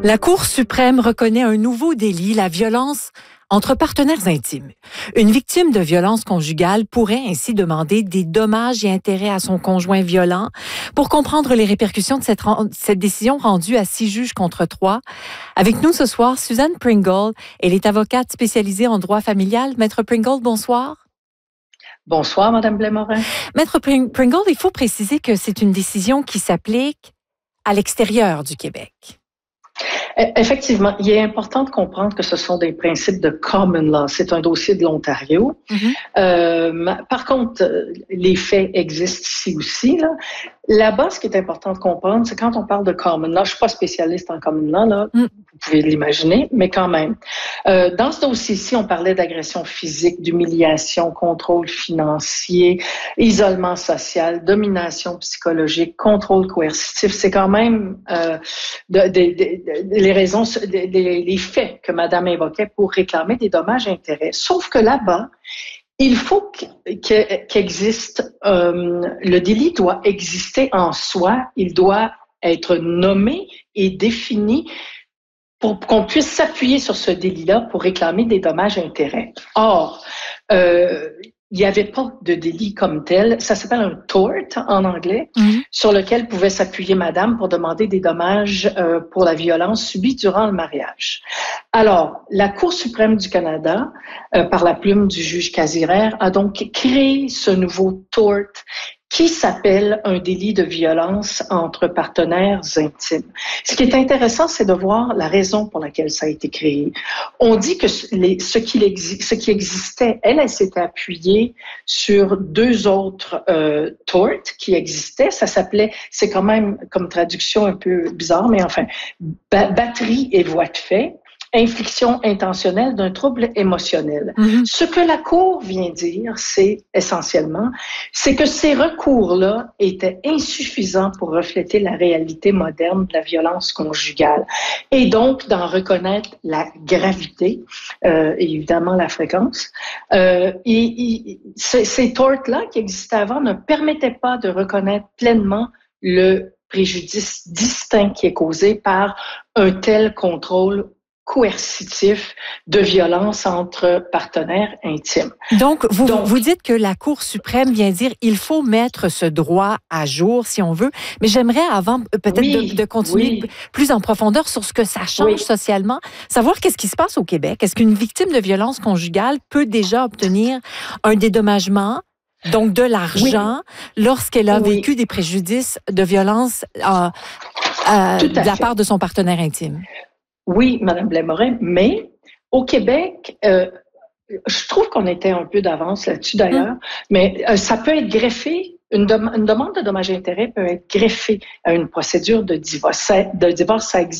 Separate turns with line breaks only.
La Cour suprême reconnaît un nouveau délit, la violence entre partenaires intimes. Une victime de violence conjugale pourrait ainsi demander des dommages et intérêts à son conjoint violent. Pour comprendre les répercussions de cette décision rendue à 6 juges contre 3, avec nous ce soir, Suzanne Pringle. Elle est avocate spécialisée en droit familial. Maître Pringle, bonsoir.
Bonsoir, Madame Blais-Morin.
Maître Pringle, il faut préciser que c'est une décision qui s'applique à l'extérieur du Québec.
Effectivement, il est important de comprendre que ce sont des principes de common law. C'est un dossier de l'Ontario. Par contre, les faits existent ici aussi. Là-bas, ce qui est important de comprendre, c'est quand on parle de common law, je ne suis pas spécialiste en common law, là, vous pouvez l'imaginer, mais quand même. Dans ce dossier-ci, on parlait d'agression physique, d'humiliation, contrôle financier, isolement social, domination psychologique, contrôle coercitif. C'est quand même les raisons, les faits que Madame évoquait pour réclamer des dommages et intérêts. Sauf que là-bas, il faut qu'existe, le délit doit exister en soi, il doit être nommé et défini pour qu'on puisse s'appuyer sur ce délit-là pour réclamer des dommages et intérêts. Or, il n'y avait pas de délit comme tel. Ça s'appelle un tort en anglais, sur lequel pouvait s'appuyer Madame pour demander des dommages pour la violence subie durant le mariage. Alors, la Cour suprême du Canada, par la plume du juge Casiraire, a donc créé ce nouveau tort qui s'appelle un délit de violence entre partenaires intimes. Ce qui est intéressant, c'est de voir la raison pour laquelle ça a été créé. On dit que ce qui existait, elle s'était appuyée sur 2 autres torts qui existaient. Ça s'appelait, c'est quand même comme traduction un peu bizarre, mais enfin, batterie et voie de fait. Infliction intentionnelle d'un trouble émotionnel. Ce que la Cour vient dire, c'est essentiellement, c'est que ces recours-là étaient insuffisants pour refléter la réalité moderne de la violence conjugale et donc d'en reconnaître la gravité et évidemment la fréquence. Ces torts-là qui existaient avant ne permettaient pas de reconnaître pleinement le préjudice distinct qui est causé par un tel contrôle coercitif de violence entre partenaires intimes.
Donc, vous dites que la Cour suprême vient dire il faut mettre ce droit à jour, si on veut, mais j'aimerais, avant peut-être de continuer plus en profondeur sur ce que ça change socialement, savoir qu'est-ce qui se passe au Québec. Est-ce qu'une victime de violence conjugale peut déjà obtenir un dédommagement, donc de l'argent, lorsqu'elle a vécu des préjudices de violence de la part de son partenaire intime?
Oui, Madame Blais-Morin, mais au Québec, je trouve qu'on était un peu d'avance là-dessus d'ailleurs, mais ça peut être greffé, une demande de dommages et intérêts peut être greffée à une procédure de divorce. Ça existe.